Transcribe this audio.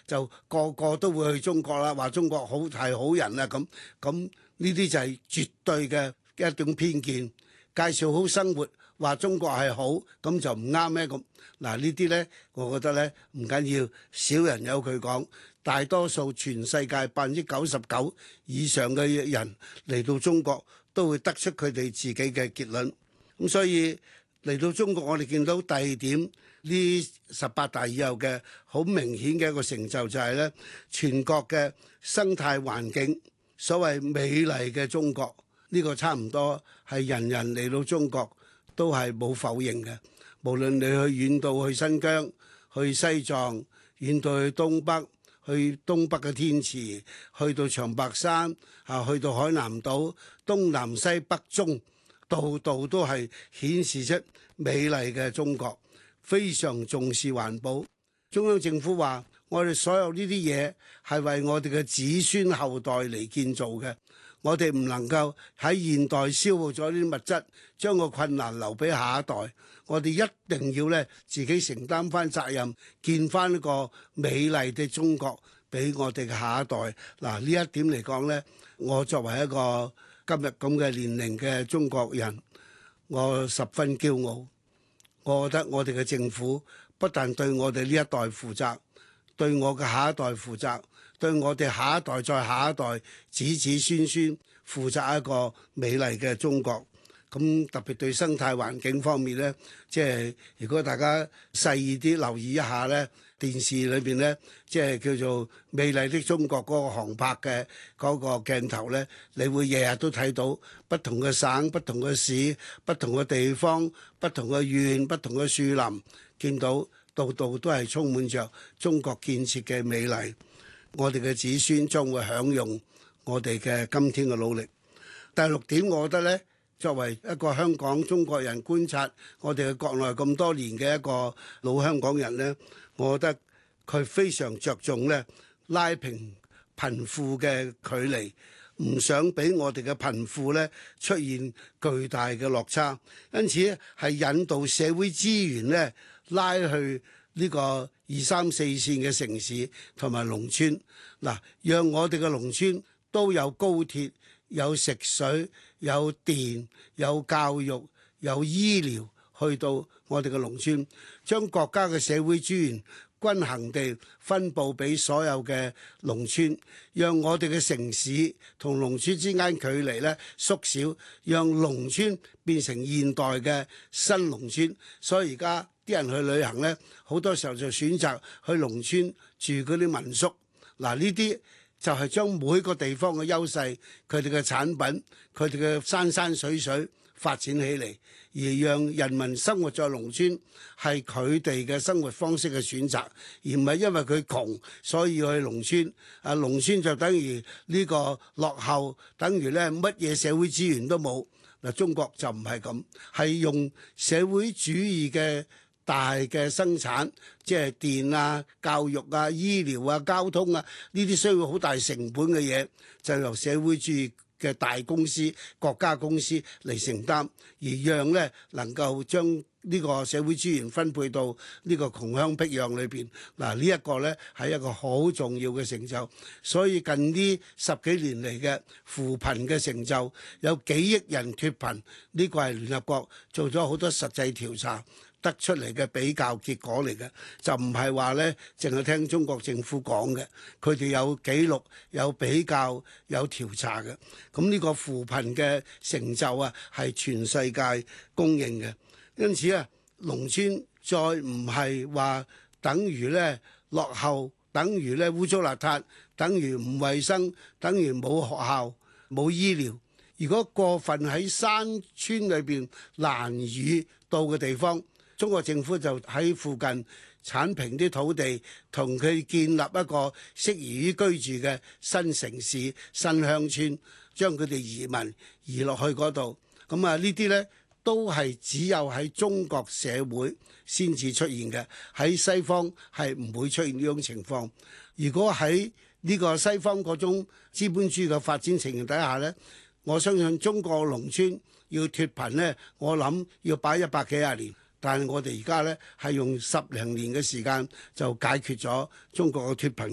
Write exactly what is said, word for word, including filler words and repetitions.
就個個都會去中國啦，話中國好係好人啊咁，咁呢啲就係絕對嘅一種偏見。介紹好生活，話中國係好，咁就唔啱咩咁？嗱呢啲呢，我覺得呢唔緊要，少人有佢講，大多數全世界百分之九十九以上嘅人嚟到中國都會得出佢哋自己嘅結論。咁所以嚟到中國，我哋見到第二點呢十八大以後嘅好明顯嘅一個成就就係呢全國嘅生態環境，所謂美麗嘅中國。呢個差唔多係人人嚟到中國都係冇否認嘅，無論你去遠到去新疆、去西藏、遠到去東北、去東北嘅天池、去到長白山、啊去到海南島、東南西北中，度度都係顯示出美麗嘅中國，非常重視環保。中央政府話：我哋所有呢啲嘢係為我哋嘅子孫後代嚟建造嘅。我哋唔能夠喺現代消耗咗呢啲物質，將個困難留俾下一代。我哋一定要咧自己承擔翻責任，建翻一個美麗嘅中國俾我哋嘅下一代。嗱，呢一點嚟講呢，我作為一個今日咁嘅年齡嘅中國人，我十分驕傲。我覺得我哋嘅政府不但對我哋呢一代負責，對我嘅下一代負責，對我哋下一代再下一代子子孫孫負責一個美麗嘅中國。咁特別對生態環境方面呢，即係如果大家細啲留意一下呢，電視裏邊呢，即係叫做美麗的中國嗰個航拍嘅嗰個鏡頭呢，你會日日都睇到不同嘅省、不同嘅市、不同嘅地方、不同嘅縣、不同嘅樹林，見到度度都係充滿着中國建設嘅美麗。我哋嘅子孫將會享用我哋嘅今天嘅努力。第六點，我覺得呢，作為一個香港中國人觀察我哋嘅國內咁多年嘅一個老香港人呢，我覺得佢非常着重呢拉平貧富嘅距離，唔想俾我哋嘅貧富呢出現巨大嘅落差，因此係引導社會資源呢拉去呢個二三四線嘅城市同埋農村，嗱，讓我哋嘅農村都有高鐵、有食水、有電、有教育、有醫療，去到我哋嘅農村，將國家嘅社會資源均衡地分佈俾所有嘅農村，讓我哋嘅城市同農村之間距離咧縮小，讓農村變成現代嘅新農村。所以而家啲人去旅行呢，好多時候就選擇去農村住嗰啲民宿。嗱，呢啲就係將每個地方嘅優勢、佢哋嘅產品、佢哋嘅山山水水發展起嚟，而讓人民生活在農村係佢哋嘅生活方式嘅選擇，而唔係因為佢窮所以去農村。啊，農村就等於呢個落後，等於咧乜嘢社會資源都冇。嗱，中國就唔係咁，係用社會主義嘅大嘅生產，即係電啊、教育啊、醫療啊、交通啊，呢啲需要好大成本嘅嘢，就由社會主義嘅大公司、國家公司嚟承擔，而讓咧能夠將呢個社會資源分配到呢個窮鄉僻壤裏邊。嗱，呢一個咧係一個好重要嘅成就。所以近呢十幾年嚟嘅扶貧嘅成就，有幾億人脫貧，呢個係聯合國做咗好多實際調查得出嚟嘅比較結果嚟嘅，就唔係話呢淨係聽中國政府講嘅，佢哋有記錄、有比較、有調查嘅。咁呢個扶貧嘅成就啊，係全世界公認嘅。因此啊，農村再唔係話等於呢落後，等於呢污糟邋遢，等於唔衛生，等於冇學校、冇醫療。如果過分喺山村裏邊難以到嘅地方，中國政府就喺附近剷平啲土地，同佢建立一個適宜於居住嘅新城市、新鄉村，將佢哋移民移落去嗰度。咁啊，呢啲呢都係只有喺中國社會先至出現嘅，喺西方係唔會出現呢種情況。如果喺呢個西方嗰種資本主義嘅發展情形底下呢，我相信中國農村要脫貧呢，我諗要擺一百幾廿年。但係我哋而家呢係用十零年嘅時間就解決咗中國嘅脫貧。